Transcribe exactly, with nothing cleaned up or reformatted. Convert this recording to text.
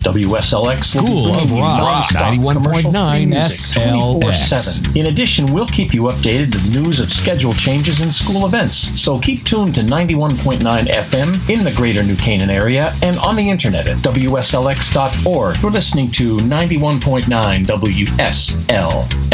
W S L X School of Rock, ninety-one point nine S L X. In addition, we'll keep you updated with news of schedule changes and school events. So keep tuned to ninety-one point nine F M in the greater New Canaan area and on the internet at W S L X dot org. You're listening to ninety-one point nine W S L X.